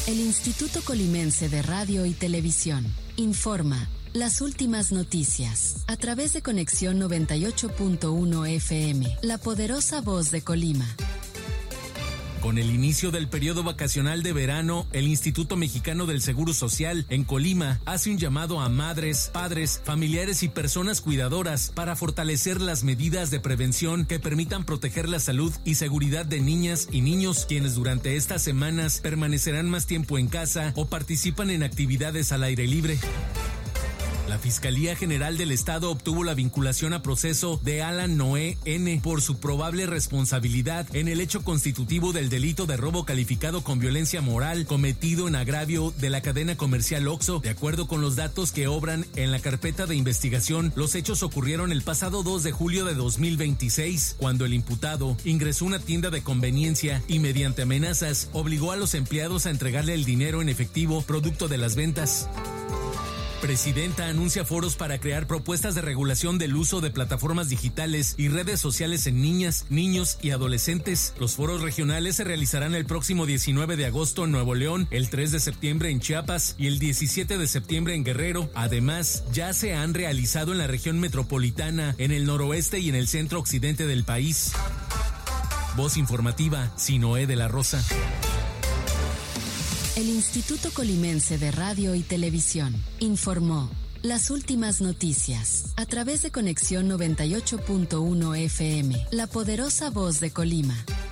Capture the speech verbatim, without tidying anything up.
El Instituto Colimense de Radio y Televisión informa las últimas noticias a través de Conexión noventa y ocho punto uno F M, la poderosa voz de Colima. Con el inicio del periodo vacacional de verano, el Instituto Mexicano del Seguro Social en Colima hace un llamado a madres, padres, familiares y personas cuidadoras para fortalecer las medidas de prevención que permitan proteger la salud y seguridad de niñas y niños, quienes durante estas semanas permanecerán más tiempo en casa o participan en actividades al aire libre. La Fiscalía General del Estado obtuvo la vinculación a proceso de Alan Noé N. por su probable responsabilidad en el hecho constitutivo del delito de robo calificado con violencia moral cometido en agravio de la cadena comercial Oxxo. De acuerdo con los datos que obran en la carpeta de investigación, los hechos ocurrieron el pasado dos de julio de dos mil veintiséis, cuando el imputado ingresó a una tienda de conveniencia y mediante amenazas obligó a los empleados a entregarle el dinero en efectivo producto de las ventas. Presidenta anuncia foros para crear propuestas de regulación del uso de plataformas digitales y redes sociales en niñas, niños y adolescentes. Los foros regionales se realizarán el próximo diecinueve de agosto en Nuevo León, el tres de septiembre en Chiapas y el diecisiete de septiembre en Guerrero. Además, ya se han realizado en la región metropolitana, en el noroeste y en el centro occidente del país. Voz informativa, Sinoé de la Rosa. El Instituto Colimense de Radio y Televisión informó las últimas noticias a través de Conexión noventa y ocho punto uno F M, la poderosa voz de Colima.